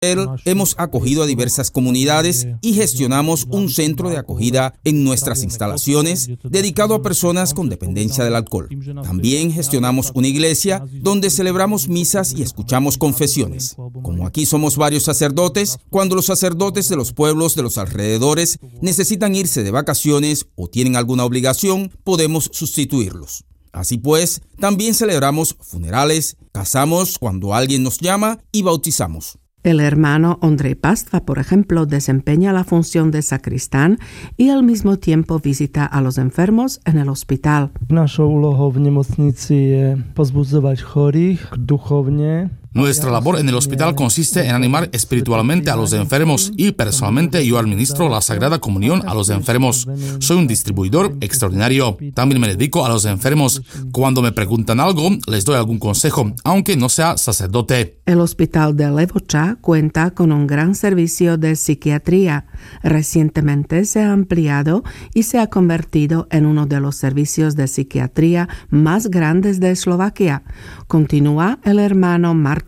Hemos acogido a diversas comunidades y gestionamos un centro de acogida en nuestras instalaciones dedicado a personas con dependencia del alcohol. También gestionamos una iglesia donde celebramos misas y escuchamos confesiones. Como aquí somos varios sacerdotes, cuando los sacerdotes de los pueblos de los alrededores necesitan irse de vacaciones o tienen alguna obligación, podemos sustituirlos. Así pues, también celebramos funerales, casamos cuando alguien nos llama y bautizamos. El hermano Ondrej Pastva, por ejemplo, desempeña la función de sacristán y al mismo tiempo visita a los enfermos en el hospital. Našou úlohou v nemocnici je pozbudzovať chorých duchovne. Nuestra labor en el hospital consiste en animar espiritualmente a los enfermos y personalmente yo administro la Sagrada Comunión a los enfermos. Soy un distribuidor extraordinario. También me dedico a los enfermos. Cuando me preguntan algo, les doy algún consejo, aunque no sea sacerdote. El hospital de Levoča cuenta con un gran servicio de psiquiatría. Recientemente se ha ampliado y se ha convertido en uno de los servicios de psiquiatría más grandes de Eslovaquia. Continúa el hermano Martin.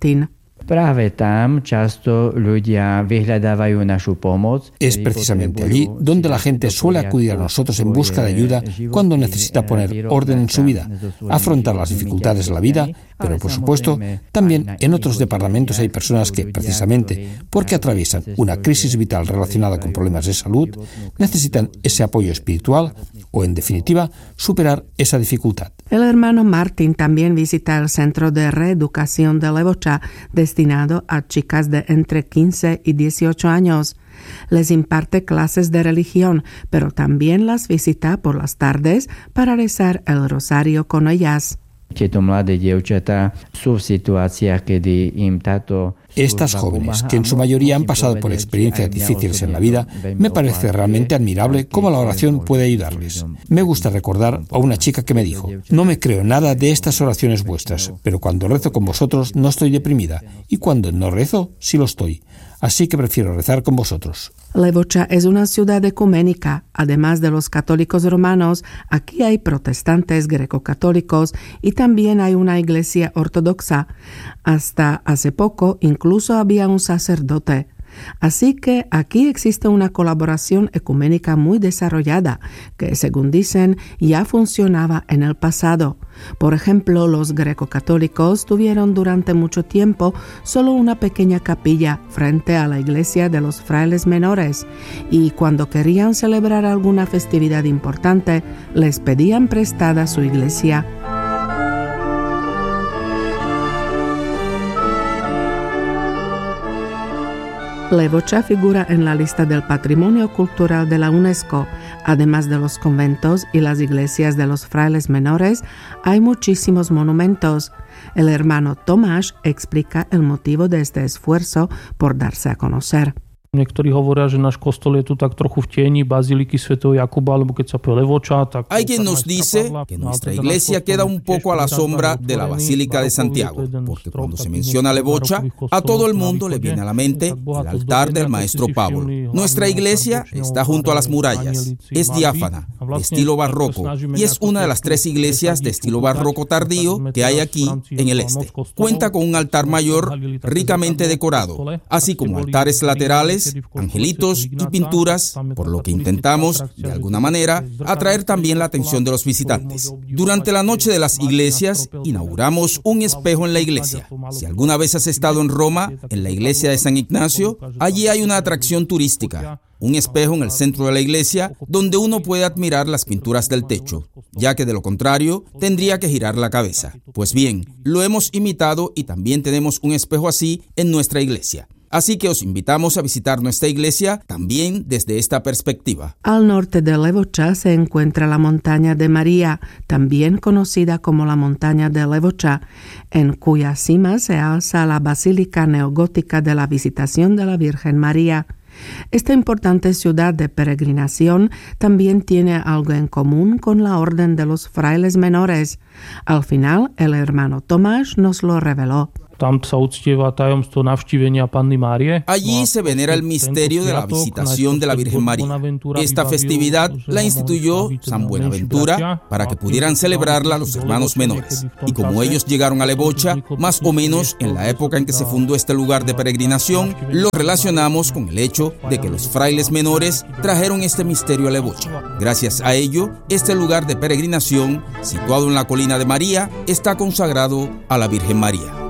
Es precisamente allí donde la gente suele acudir a nosotros en busca de ayuda cuando necesita poner orden en su vida, afrontar las dificultades de la vida, pero por supuesto también en otros departamentos hay personas que precisamente porque atraviesan una crisis vital relacionada con problemas de salud, necesitan ese apoyo espiritual o en definitiva superar esa dificultad. El hermano Martin también visita el centro de reeducación de Levoča destinado a chicas de entre 15 y 18 años. Les imparte clases de religión, pero también las visita por las tardes para rezar el rosario con ellas. Estas jóvenes, que en su mayoría han pasado por experiencias difíciles en la vida, me parece realmente admirable cómo la oración puede ayudarles. Me gusta recordar a una chica que me dijo: no me creo nada de estas oraciones vuestras, pero cuando rezo con vosotros no estoy deprimida, y cuando no rezo, sí lo estoy. Así que prefiero rezar con vosotros. Levoča es una ciudad ecuménica. Además de los católicos romanos, aquí hay protestantes greco-católicos y también hay una iglesia ortodoxa. Hasta hace poco incluso había un sacerdote. Así que aquí existe una colaboración ecuménica muy desarrollada que, según dicen, ya funcionaba en el pasado. Por ejemplo, los greco-católicos tuvieron durante mucho tiempo solo una pequeña capilla frente a la iglesia de los frailes menores y cuando querían celebrar alguna festividad importante, les pedían prestada su iglesia. Levoča figura en la lista del Patrimonio Cultural de la UNESCO. Además de los conventos y las iglesias de los frailes menores, hay muchísimos monumentos. El hermano Tomáš explica el motivo de este esfuerzo por darse a conocer. Niektorí hovoria, že náš kostol je tu tak trochu v tieni baziliky svätého Jakuba, alebo keď sa povie Levoča, tak... Hay quien nos dice que nuestra iglesia queda un poco a la sombra de la Basílica de Santiago, porque cuando se menciona Levoča, a todo el mundo le viene a la mente el altar del maestro Pablo. Nuestra iglesia está junto a las murallas, es diáfana, de estilo barroco, y es una de las 3 iglesias de estilo barroco tardío que hay aquí en el este. Cuenta con un altar mayor ricamente decorado, así como altares laterales, angelitos y pinturas, por lo que intentamos, de alguna manera, atraer también la atención de los visitantes. Durante la noche de las iglesias, inauguramos un espejo en la iglesia. Si alguna vez has estado en Roma, en la iglesia de San Ignacio, allí hay una atracción turística, un espejo en el centro de la iglesia donde uno puede admirar las pinturas del techo, ya que de lo contrario tendría que girar la cabeza. Pues bien, lo hemos imitado y también tenemos un espejo así en nuestra iglesia. Así que os invitamos a visitar nuestra iglesia también desde esta perspectiva. Al norte de Levoča se encuentra la montaña de María, también conocida como la montaña de Levoča, en cuya cima se alza la basílica neogótica de la Visitación de la Virgen María. Esta importante ciudad de peregrinación también tiene algo en común con la orden de los frailes menores. Al final, el hermano Tomáš nos lo reveló. Allí se venera el misterio de la visitación de la Virgen María. Esta festividad la instituyó San Buenaventura para que pudieran celebrarla los hermanos menores. Y como ellos llegaron a Levocha, más o menos en la época en que se fundó este lugar de peregrinación, lo relacionamos con el hecho de que los frailes menores trajeron este misterio a Levocha. Gracias a ello, este lugar de peregrinación, situado en la colina de María, está consagrado a la Virgen María.